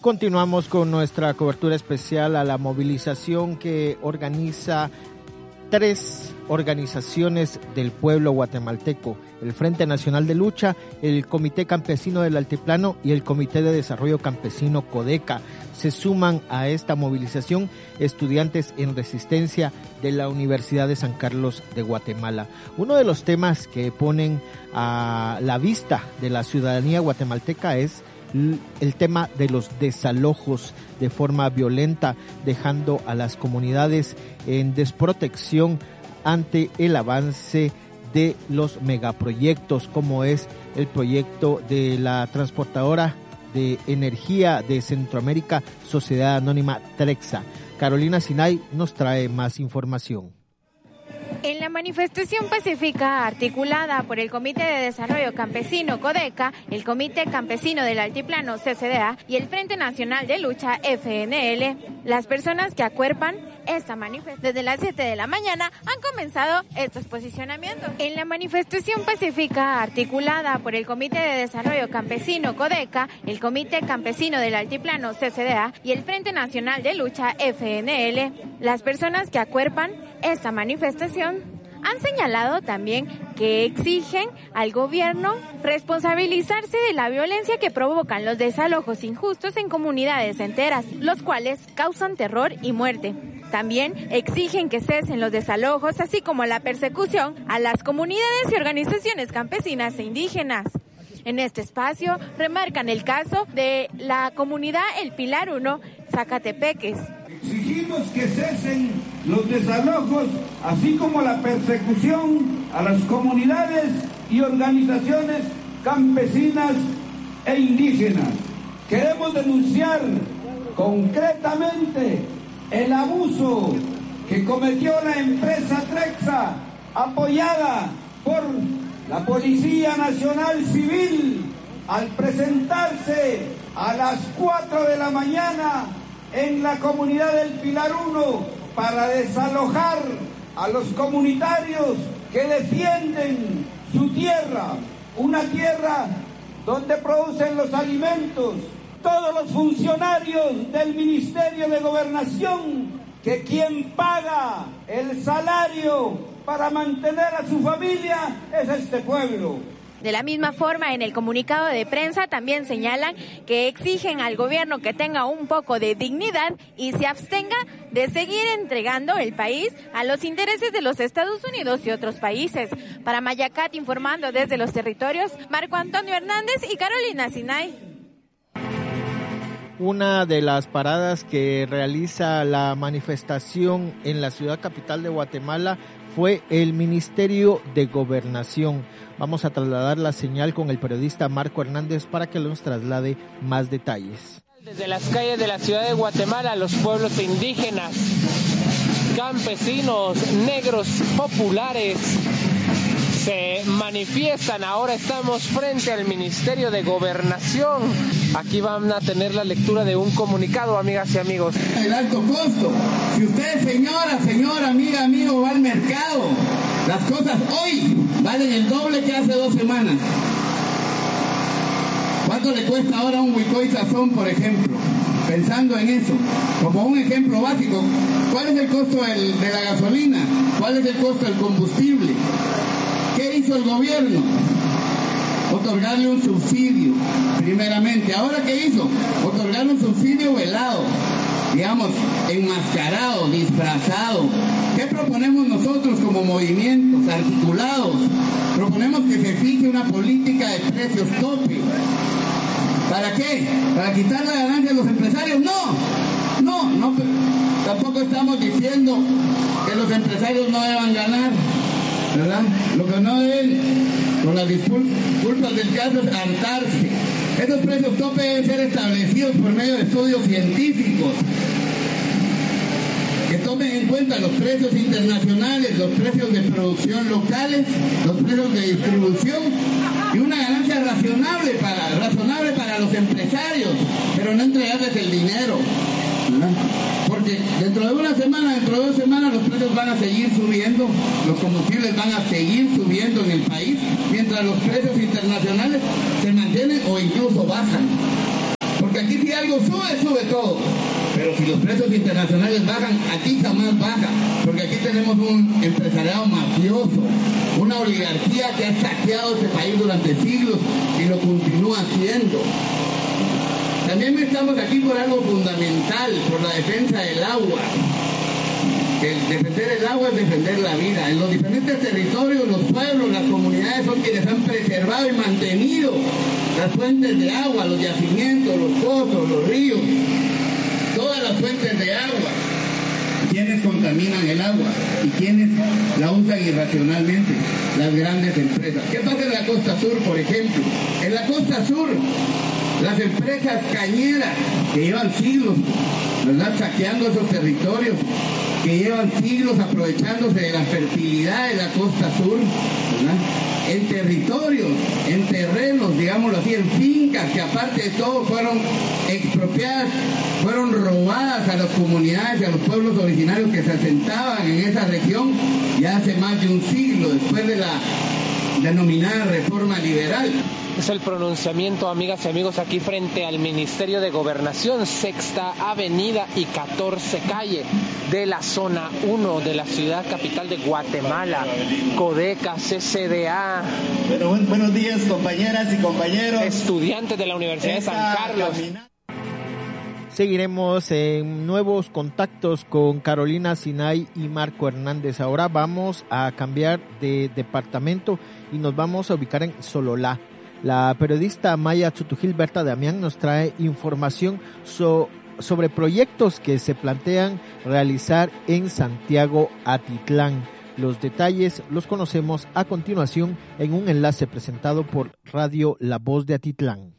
Continuamos con nuestra cobertura especial a la movilización que organiza 3 organizaciones del pueblo guatemalteco: el Frente Nacional de Lucha, el Comité Campesino del Altiplano y el Comité de Desarrollo Campesino CODECA. Se suman a esta movilización estudiantes en resistencia de la Universidad de San Carlos de Guatemala. Uno de los temas que ponen a la vista de la ciudadanía guatemalteca es el tema de los desalojos de forma violenta, dejando a las comunidades en desprotección ante el avance de los megaproyectos, como es el proyecto de la transportadora de energía de Centroamérica, Sociedad Anónima Trexa. Carolina Sinay nos trae más información. En la manifestación pacífica articulada por el Comité de Desarrollo Campesino CODECA, el Comité Campesino del Altiplano CCDA y el Frente Nacional de Lucha FNL, las personas que acuerpan esta manifestación desde las 7 de la mañana han comenzado estos posicionamientos. En la manifestación pacífica articulada por el Comité de Desarrollo Campesino CODECA, el Comité Campesino del Altiplano CCDA y el Frente Nacional de Lucha FNL, las personas que acuerpan esta manifestación han señalado también que exigen al gobierno responsabilizarse de la violencia que provocan los desalojos injustos en comunidades enteras, los cuales causan terror y muerte. También exigen que cesen los desalojos, así como la persecución a las comunidades y organizaciones campesinas e indígenas. En este espacio remarcan el caso de la comunidad El Pilar 1, Zacatepeques. Exigimos que cesen los desalojos, así como la persecución a las comunidades y organizaciones campesinas e indígenas. Queremos denunciar concretamente el abuso que cometió la empresa Trexa, apoyada por la Policía Nacional Civil, al presentarse a las 4 de la mañana en la comunidad del Pilar 1 para desalojar a los comunitarios que defienden su tierra, una tierra donde producen los alimentos. Todos los funcionarios del Ministerio de Gobernación, que quien paga el salario para mantener a su familia es este pueblo. De la misma forma, en el comunicado de prensa también señalan que exigen al gobierno que tenga un poco de dignidad y se abstenga de seguir entregando el país a los intereses de los Estados Unidos y otros países. Para Mayacat, informando desde los territorios, Marco Antonio Hernández y Carolina Sinay. Una de las paradas que realiza la manifestación en la ciudad capital de Guatemala fue el Ministerio de Gobernación. Vamos a trasladar la señal con el periodista Marco Hernández para que nos traslade más detalles. Desde las calles de la ciudad de Guatemala, los pueblos indígenas, campesinos, negros, populares se manifiestan. Ahora estamos frente al Ministerio de Gobernación. Aquí van a tener la lectura de un comunicado, amigas y amigos. El alto costo. Si usted, señora, amiga, amigo, va al mercado, las cosas hoy valen el doble que hace 2 semanas. ¿Cuánto le cuesta ahora un huicoy sazón, por ejemplo? Pensando en eso, como un ejemplo básico, ¿cuál es el costo de la gasolina? ¿Cuál es el costo del combustible? ¿Qué hizo el gobierno? Otorgarle un subsidio, primeramente. ¿Ahora qué hizo? Otorgarle un subsidio velado, digamos, enmascarado, disfrazado. ¿Qué proponemos nosotros como movimientos articulados? Proponemos que se fije una política de precios tope. ¿Para qué? ¿Para quitar la ganancia a los empresarios? No, tampoco estamos diciendo que los empresarios no deban ganar, ¿verdad? Lo que no deben, con las disculpas del caso, es hartarse. Esos precios tope deben ser establecidos por medio de estudios científicos que tomen en cuenta los precios internacionales, los precios de producción locales, los precios de distribución y una ganancia razonable para los empresarios, pero no entregarles el dinero, ¿verdad? Porque dentro de 2 semanas los precios van a seguir subiendo, los combustibles van a seguir subiendo en el país, mientras los precios internacionales se mantienen o incluso bajan. Porque aquí si algo Cuando sube todo. Pero si los precios internacionales bajan, aquí jamás baja, porque aquí tenemos un empresariado mafioso, una oligarquía que ha saqueado este país durante siglos y lo continúa haciendo. También estamos aquí por algo fundamental, por la defensa del agua. Que defender el agua es defender la vida. En los diferentes territorios, los pueblos, las comunidades son quienes han preservado y mantenido las fuentes de agua, los yacimientos, los pozos, los ríos, todas las fuentes de agua. ¿Quiénes contaminan el agua? ¿Y quiénes la usan irracionalmente? Las grandes empresas. ¿Qué pasa en la costa sur, por ejemplo? En la costa sur, las empresas cañeras que llevan siglos, ¿verdad?, saqueando esos territorios, que llevan siglos aprovechándose de la fertilidad de la costa sur, ¿verdad?, en territorios, en terrenos, digámoslo así, en fincas que aparte de todo fueron expropiadas, fueron robadas a las comunidades y a los pueblos originarios que se asentaban en esa región ya hace más de un siglo, después de la denominada reforma liberal. Es el pronunciamiento, amigas y amigos, aquí frente al Ministerio de Gobernación, Sexta Avenida y 14 Calle de la zona 1 de la ciudad capital de Guatemala, Codeca, CCDA. Bueno, buenos días, compañeras y compañeros. Estudiantes de la Universidad de San Carlos. Seguiremos en nuevos contactos con Carolina Sinay y Marco Hernández. Ahora vamos a cambiar de departamento y nos vamos a ubicar en Sololá. La periodista Maya Chutujil-Berta Damián nos trae información sobre proyectos que se plantean realizar en Santiago Atitlán. Los detalles los conocemos a continuación en un enlace presentado por Radio La Voz de Atitlán.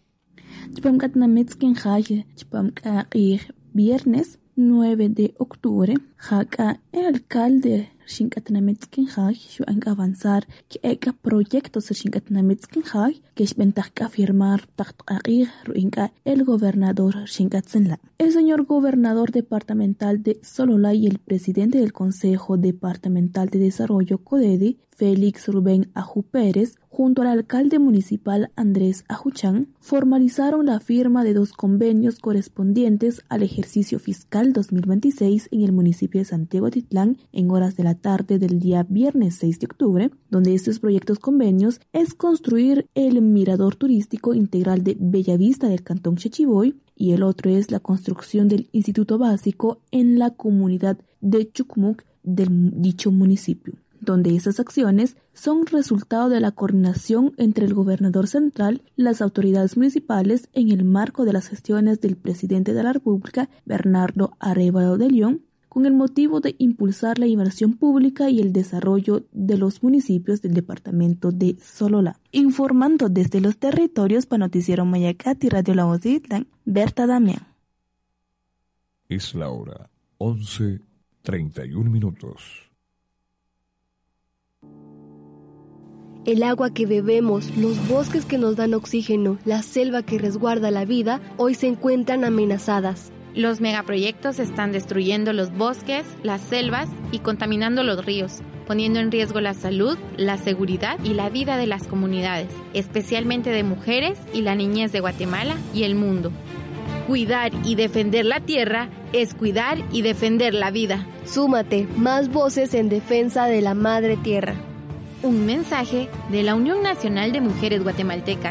Viernes 9 de octubre, el alcalde Xincatenametskin Shuang avanzar que hay proyectos Xincatenametskin que es ventaja firmar el gobernador Xincatzenla. El señor gobernador departamental de Sololá y el presidente del Consejo Departamental de Desarrollo CODEDI, Félix Rubén Aju Pérez, junto al alcalde municipal Andrés Ajuchán, formalizaron la firma de 2 convenios correspondientes al ejercicio fiscal 2026 en el municipio de Santiago Atitlán en horas de la tarde del día viernes 6 de octubre, donde estos proyectos convenios es construir el mirador turístico integral de Bellavista del cantón Chechiboy y el otro es la construcción del instituto básico en la comunidad de Chucmuc del dicho municipio, donde esas acciones son resultado de la coordinación entre el gobernador central y las autoridades municipales en el marco de las gestiones del presidente de la República, Bernardo Arévalo de León, con el motivo de impulsar la inversión pública y el desarrollo de los municipios del departamento de Sololá. Informando desde los territorios para Noticiero Mayacat y Radio La Voz de Atitlán, Berta Damián. Es la hora 11:31. El agua que bebemos, los bosques que nos dan oxígeno, la selva que resguarda la vida, hoy se encuentran amenazadas. Los megaproyectos están destruyendo los bosques, las selvas y contaminando los ríos, poniendo en riesgo la salud, la seguridad y la vida de las comunidades, especialmente de mujeres y la niñez de Guatemala y el mundo. Cuidar y defender la tierra es cuidar y defender la vida. Súmate, más voces en defensa de la madre tierra. Un mensaje de la Unión Nacional de Mujeres Guatemaltecas.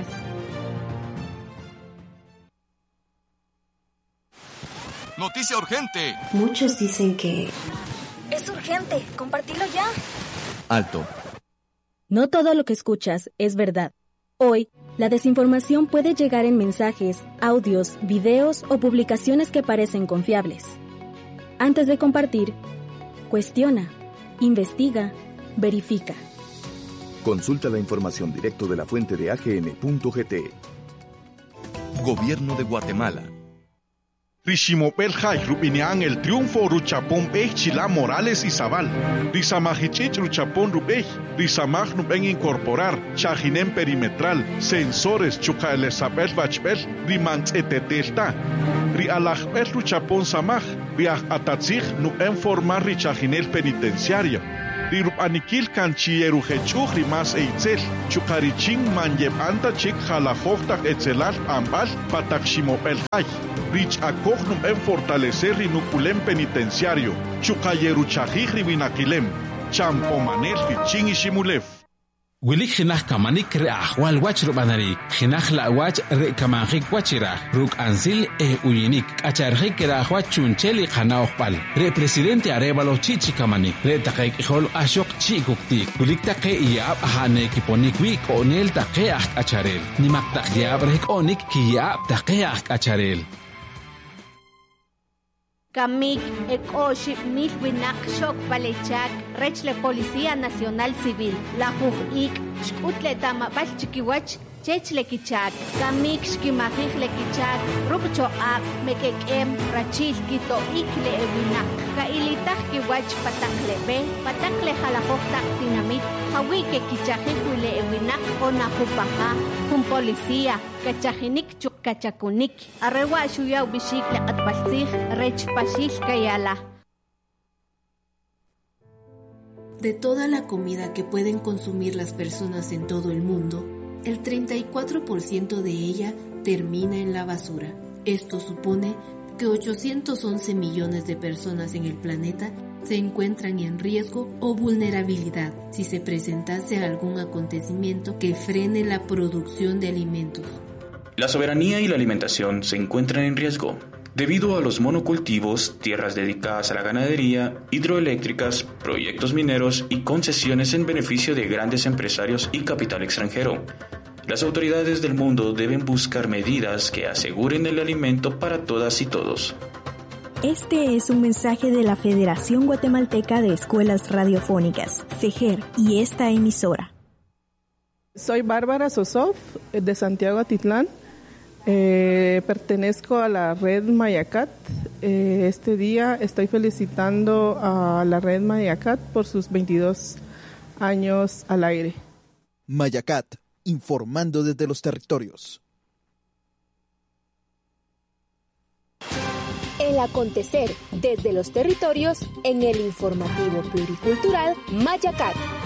Noticia urgente. Muchos dicen que... Es urgente, compartilo ya. Alto. No todo lo que escuchas es verdad. Hoy, la desinformación puede llegar en mensajes, audios, videos o publicaciones que parecen confiables. Antes de compartir, cuestiona, investiga, verifica. Consulta la información directo de la fuente de agn.gt. Gobierno de Guatemala. Rishimopel Jai Rubinean el triunfo Ruchapón Pej Chila Morales y Zabal. Risamajichich Ruchapón Rubej. Risamaj Nuben incorporar. Chajinen perimetral. Sensores Chucaelesapel Bachpel. Rimans etetelta. Rialajpel Ruchapón Samaj. Viaj Atatzig Nuben formar Richajinel penitenciario. Rirup anikil kan chieru hechuj rimas eitzel. Chukarichin manjeb anta chik jalajoftak etzelal ambal patak shimopel hay. Rich acognum en fortalecer rinuculem penitenciario. Chukayeru chajij ribinakilem. Champomanel fichin y shimulef. Wilik jinah kamanik re ahwal wach rubanari, jinah la wach re kamanjik wachira, ruk ansil uyinik, acharjik ra wach chuncheli jana okpal, re presidente Arevalo chichi kamanik, re takek hol ashok chikuktik, wilik take iab ahane kiponik wik onel take acharel, nimak takyab rek onik kiyab take acharel. Kamik ekoshi milwinak shok palechak rechle Policía Nacional Civil la ik shkutle tama balchikiwach chechle kichak kamik shkimajile kichak rupcho ab mekekem rachil kito ikle ewinak ka ilitak kiwach patakle jalajoktak dinamit hawike kichajikuile ewinak ona jupaja kun policía kachajinik chuk kachakunik arrewa shuya ubishikle atbalsij rech pashil kayala. De toda la comida que pueden consumir las personas en todo el mundo, el 34% de ella termina en la basura. Esto supone que 811 millones de personas en el planeta se encuentran en riesgo o vulnerabilidad si se presentase algún acontecimiento que frene la producción de alimentos. La soberanía y la alimentación se encuentran en riesgo debido a los monocultivos, tierras dedicadas a la ganadería, hidroeléctricas, proyectos mineros y concesiones en beneficio de grandes empresarios y capital extranjero. Las autoridades del mundo deben buscar medidas que aseguren el alimento para todas y todos. Este es un mensaje de la Federación Guatemalteca de Escuelas Radiofónicas, FEGER, y esta emisora. Soy Bárbara Sosov, de Santiago Atitlán. Pertenezco a la red Mayacat. Este día estoy felicitando a la red Mayacat por sus 22 años al aire. Mayacat, informando desde los territorios. El acontecer desde los territorios en el informativo pluricultural Mayacat.